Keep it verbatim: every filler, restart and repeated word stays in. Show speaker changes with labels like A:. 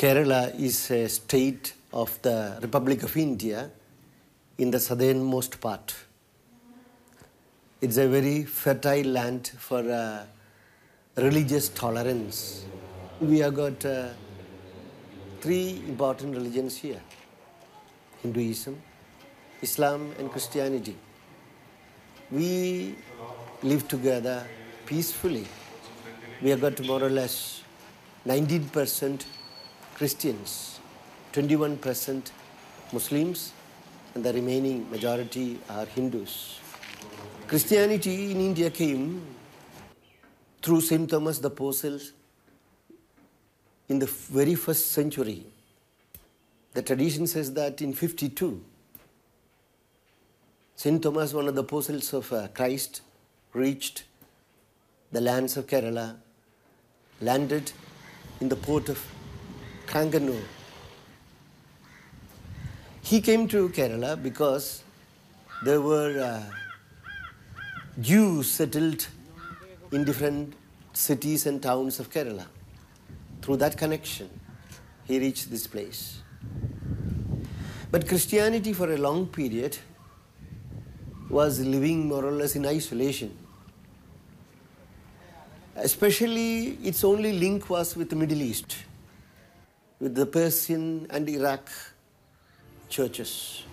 A: Kerala is a state of the Republic of India in the southernmost part. It's a very fertile land for uh, religious tolerance. We have got uh, three important religions here: Hinduism, Islam and Christianity. We live together peacefully. We have got more or less nineteen percent Christians, twenty-one percent Muslims, and the remaining majority are Hindus. Christianity in India came through Saint Thomas the Apostle in the very first century. The tradition says that in fifty-two, Saint Thomas, one of the apostles of uh, Christ, reached the lands of Kerala, landed in the port of Kanganur. He came to Kerala because there were uh, Jews settled in different cities and towns of Kerala. Through that connection, he reached this place. But Christianity for a long period was living more or less in isolation. Especially its only link was with the Middle East, with the Persian and Iraq churches.